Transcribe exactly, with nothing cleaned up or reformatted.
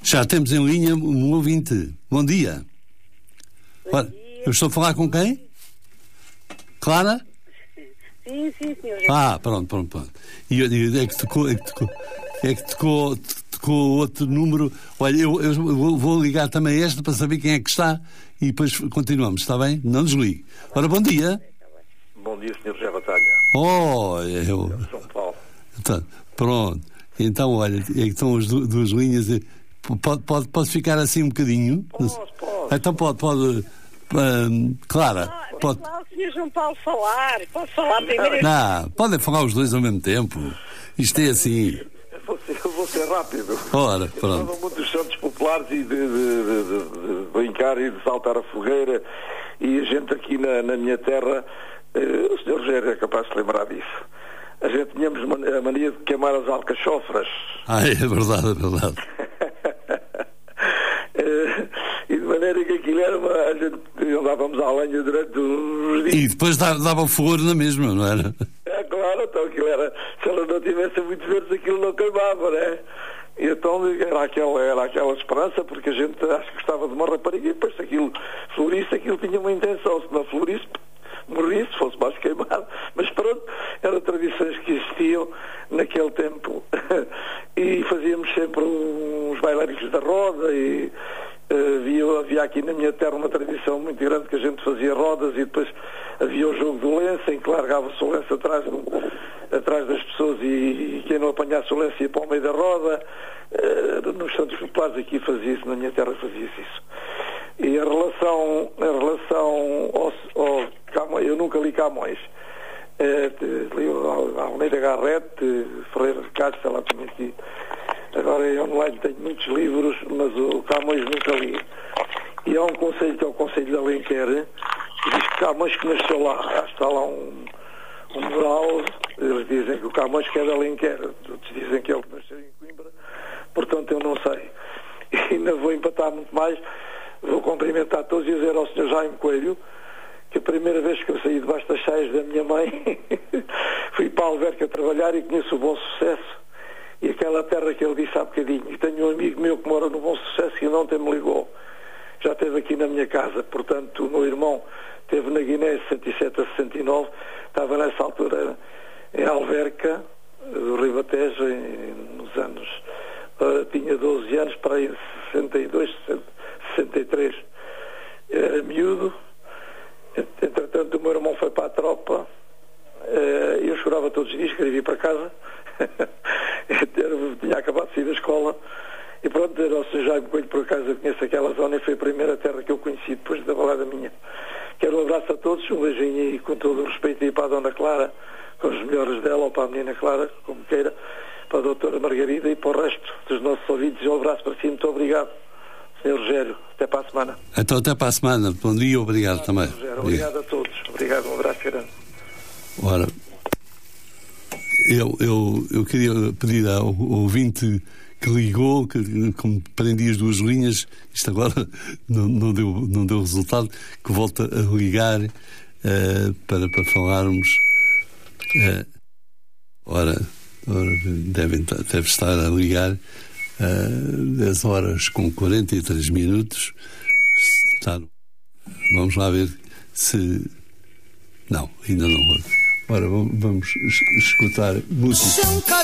Já temos em linha um ouvinte. Bom dia. Bom Ora, dia. eu estou a falar com quem? Clara? Sim, sim, senhor. Ah, pronto, pronto, pronto. E eu digo, é que tocou, é que tocou, é que tocou, tocou outro número. Olha, eu, eu vou, vou ligar também esta para saber quem é que está e depois continuamos, está bem? Não desligue. Ora, bom dia. Bom dia, senhor José Batalha. Oh, eu... São Paulo. Então, pronto. Então, olha, é que estão as du- duas linhas. Pode, pode, pode ficar assim um bocadinho? Posso, posso. Então pode, pode. hum, Clara, Ah, pode. lá o senhor João Paulo falar. Posso falar primeiro? Não, podem falar os dois ao mesmo tempo. Isto é assim. Eu vou ser, eu vou ser rápido. Ora, Falam pronto. muito dos santos populares e de, de- de- de- de brincar e de saltar a fogueira. E a gente aqui na, na minha terra, eh, o senhor Rogério é capaz de se lembrar disso. A gente tínhamos man- a mania de queimar as alcachofras. Ah, é verdade, é verdade. Eh, e de maneira que aquilo era uma... A gente andávamos à lenha durante uns dias. E depois dava, dava fogo na mesma, não era? É claro, então aquilo era, se ela não tivesse muito verdes, aquilo não queimava, né? E então era aquela, era aquela esperança, porque a gente acho que gostava de uma rapariga e depois se aquilo florisse, aquilo tinha uma intenção, se não florisse, morrisse, se fosse mais queimado. Mas pronto, eram tradições que existiam naquele tempo. E fazíamos sempre uns bailarios da roda e uh, havia, havia aqui na minha terra uma tradição muito grande que a gente fazia rodas e depois havia o jogo do lenço em que largava-se o lenço atrás, do, atrás das pessoas e, e quem não apanhasse o lenço ia para o meio da roda. Uh, nos Santos Populares aqui fazia isso, na minha terra fazia-se isso. E em relação, em relação ao, ao Camões, eu nunca li Camões. Uh, li a Almeida Garrett, Ferreira de Castro, sei lá como é que... Agora em online tenho muitos livros, mas o Camões nunca li. E há um conselho que é o Conselho de Alenquer, que diz que Camões que nasceu lá. Está lá um, um mural, eles dizem que o Camões que é de Alenquer, outros dizem que é o que nasceu em Coimbra, portanto eu não sei. E ainda vou empatar muito mais, vou cumprimentar todos e dizer ao senhor Jaime Coelho que a primeira vez que eu saí debaixo das saias da minha mãe fui para a Alverca trabalhar e conheço o Bom Sucesso e aquela terra que ele disse há bocadinho. E tenho um amigo meu que mora no Bom Sucesso e ontem me ligou. Já esteve aqui na minha casa, portanto o meu irmão esteve na Guiné sessenta e sete a sessenta e nove, estava nessa altura em Alverca, do Ribatejo, em, nos anos, uh, tinha doze anos, para aí em sessenta e dois, sessenta e três, era miúdo. Entretanto o meu irmão foi para a tropa, uh, eu chorava todos os dias, queria vir para casa, eu tinha acabado de sair da escola. E pronto, era o senhor Jaime Coelho, por acaso eu conheço aquela zona e foi a primeira terra que eu conheci depois da balada minha. Quero um abraço a todos, um beijinho aí com todo o respeito aí para a Dona Clara, com os melhores dela, ou para a menina Clara, como queira, para a doutora Margarida e para o resto dos nossos ouvintes. Um abraço para si, muito obrigado, senhor Rogério. Até para a semana. Então até para a semana. Bom dia e obrigado Obrigado, também. Rogério. Obrigado a todos. Obrigado, um abraço grande. Ora, eu, eu, eu queria pedir ao ouvinte que ligou, que como prendi as duas linhas, isto agora não, não, deu, não deu resultado, que volta a ligar uh, para, para falarmos. Uh, ora, ora devem, deve estar a ligar uh, dez horas com quarenta e três minutos. Está, vamos lá ver se... Não, ainda não. Ora, vamos escutar música.